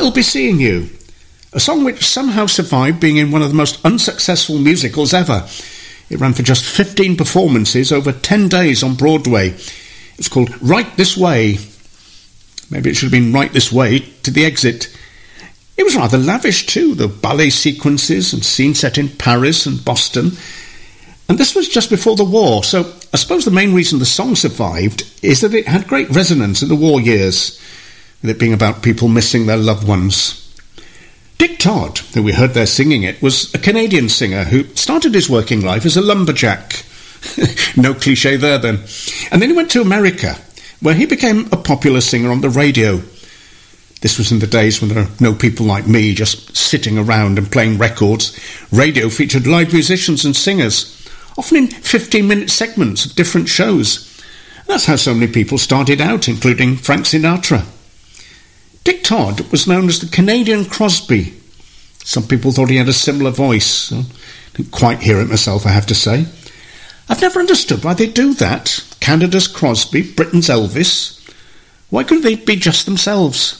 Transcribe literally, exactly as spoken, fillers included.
I'll Be Seeing You, a song which somehow survived being in one of the most unsuccessful musicals ever. It ran for just fifteen performances over ten days on Broadway. It was called Right This Way. Maybe it should have been Right This Way to the Exit. It was rather lavish too, the ballet sequences and scenes set in Paris and Boston. And this was just before the war, so I suppose the main reason the song survived is that it had great resonance in the war years, with it being about people missing their loved ones. Dick Todd, who we heard there singing it, was a Canadian singer who started his working life as a lumberjack. No cliché there then. And then he went to America, where he became a popular singer on the radio. This was in the days when there were no people like me just sitting around and playing records. Radio featured live musicians and singers, often in fifteen-minute segments of different shows. And that's how so many people started out, including Frank Sinatra. Dick Todd was known as the Canadian Crosby. Some people thought he had a similar voice. I didn't quite hear it myself, I have to say. I've never understood why they do that. Canada's Crosby, Britain's Elvis. Why couldn't they be just themselves?